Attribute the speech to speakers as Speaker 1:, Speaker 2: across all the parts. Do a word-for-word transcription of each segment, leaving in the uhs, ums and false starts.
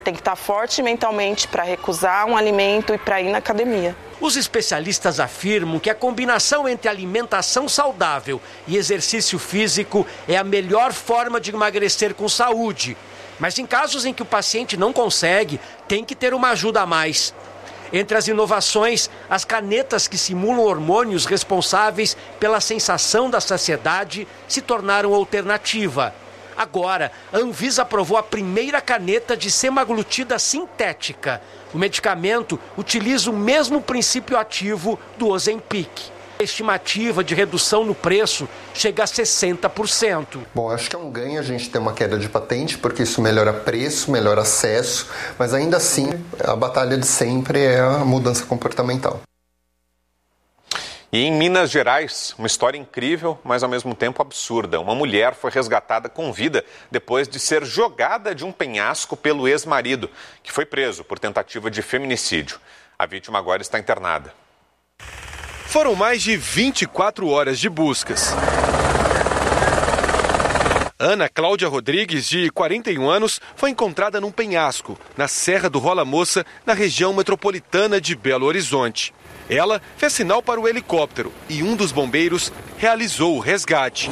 Speaker 1: Tem que estar forte mentalmente para recusar um alimento e para ir na academia.
Speaker 2: Os especialistas afirmam que a combinação entre alimentação saudável e exercício físico é a melhor forma de emagrecer com saúde. Mas em casos em que o paciente não consegue, tem que ter uma ajuda a mais. Entre as inovações, as canetas que simulam hormônios responsáveis pela sensação da saciedade se tornaram alternativa. Agora, a Anvisa aprovou a primeira caneta de semaglutida sintética. O medicamento utiliza o mesmo princípio ativo do Ozempic. A estimativa de redução no preço chega a sessenta por cento.
Speaker 3: Bom, acho que é um ganho a gente ter uma queda de patente, porque isso melhora preço, melhora acesso, mas ainda assim a batalha de sempre é a mudança comportamental.
Speaker 4: E em Minas Gerais, uma história incrível, mas ao mesmo tempo absurda. Uma mulher foi resgatada com vida depois de ser jogada de um penhasco pelo ex-marido, que foi preso por tentativa de feminicídio. A vítima agora está internada.
Speaker 5: Foram mais de vinte e quatro horas de buscas. Ana Cláudia Rodrigues, de quarenta e um anos, foi encontrada num penhasco, na Serra do Rola Moça, na região metropolitana de Belo Horizonte. Ela fez sinal para o helicóptero e um dos bombeiros realizou o resgate.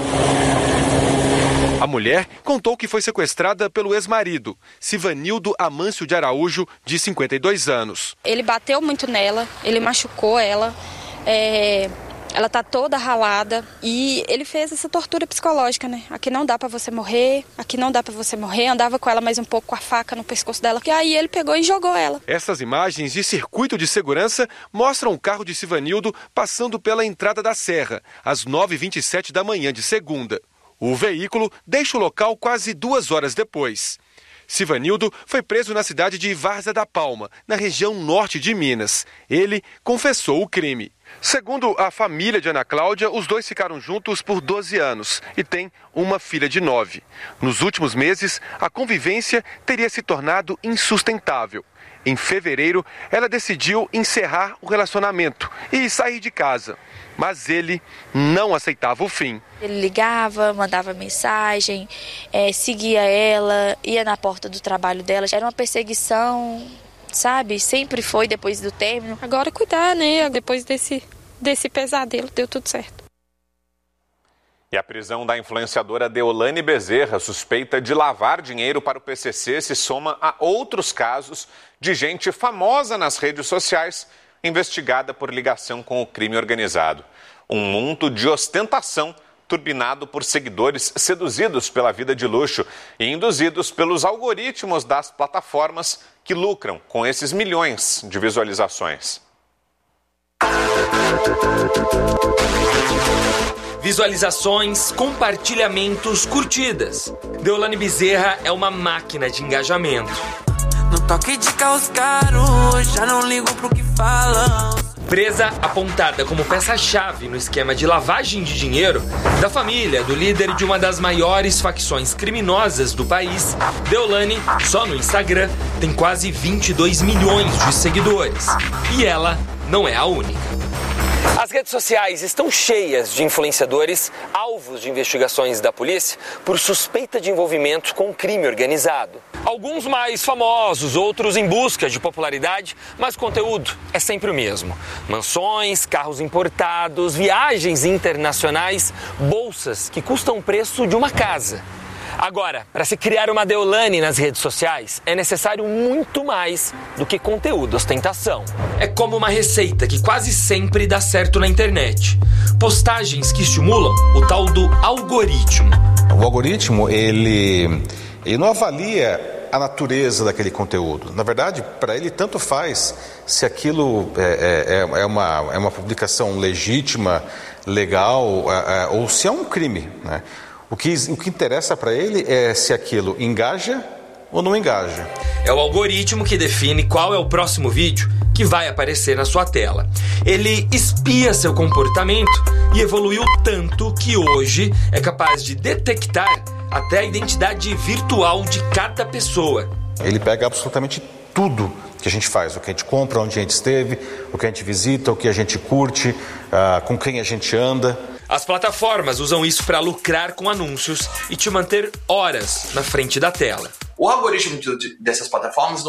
Speaker 5: A mulher contou que foi sequestrada pelo ex-marido, Sivanildo Amâncio de Araújo, de cinquenta e dois anos.
Speaker 6: Ele bateu muito nela, ele machucou ela, é... ela está toda ralada e ele fez essa tortura psicológica, né? Aqui não dá para você morrer, aqui não dá para você morrer. Andava com ela mais um pouco com a faca no pescoço dela. E aí ele pegou e jogou ela.
Speaker 5: Essas imagens de circuito de segurança mostram o carro de Sivanildo passando pela entrada da serra, às nove e vinte e sete da manhã de segunda. O veículo deixa o local quase duas horas depois. Sivanildo foi preso na cidade de Várzea da Palma, na região norte de Minas. Ele confessou o crime. Segundo a família de Ana Cláudia, os dois ficaram juntos por doze anos e têm uma filha de nove. Nos últimos meses, a convivência teria se tornado insustentável. Em fevereiro, ela decidiu encerrar o relacionamento e sair de casa. Mas ele não aceitava o fim.
Speaker 6: Ele ligava, mandava mensagem, é, seguia ela, ia na porta do trabalho dela. Era uma perseguição, sabe? Sempre foi depois do término. Agora cuidar, né? Depois desse, desse pesadelo, deu tudo certo.
Speaker 4: E a prisão da influenciadora Deolane Bezerra, suspeita de lavar dinheiro para o P C C, se soma a outros casos de gente famosa nas redes sociais, investigada por ligação com o crime organizado. Um mundo de ostentação turbinado por seguidores seduzidos pela vida de luxo e induzidos pelos algoritmos das plataformas que lucram com esses milhões de visualizações.
Speaker 7: Visualizações, compartilhamentos, curtidas. Deolane Bezerra é uma máquina de engajamento.
Speaker 8: No toque de caos caro, já não ligo pro que falam.
Speaker 7: Presa apontada como peça-chave no esquema de lavagem de dinheiro da família do líder de uma das maiores facções criminosas do país, Deolane, só no Instagram, tem quase vinte e dois milhões de seguidores. E ela não é a única.
Speaker 9: As redes sociais estão cheias de influenciadores alvos de investigações da polícia por suspeita de envolvimento com crime organizado. Alguns mais famosos, outros em busca de popularidade, mas o conteúdo é sempre o mesmo. Mansões, carros importados, viagens internacionais, bolsas que custam o preço de uma casa. Agora, para se criar uma Deolane nas redes sociais, é necessário muito mais do que conteúdo ostentação.
Speaker 7: É como uma receita que quase sempre dá certo na internet. Postagens que estimulam o tal do algoritmo.
Speaker 10: O algoritmo, ele, ele não avalia a natureza daquele conteúdo. Na verdade, para ele tanto faz se aquilo é, é, é, uma, é uma publicação legítima, legal, é, é, ou se é um crime, né? O que, o que interessa para ele é se aquilo engaja ou não engaja.
Speaker 7: É o algoritmo que define qual é o próximo vídeo que vai aparecer na sua tela. Ele espia seu comportamento e evoluiu tanto que hoje é capaz de detectar até a identidade virtual de cada pessoa.
Speaker 10: Ele pega absolutamente tudo que a gente faz, o que a gente compra, onde a gente esteve, o que a gente visita, o que a gente curte, uh, com quem a gente anda.
Speaker 7: As plataformas usam isso para lucrar com anúncios e te manter horas na frente da tela.
Speaker 11: O algoritmo de, de, dessas plataformas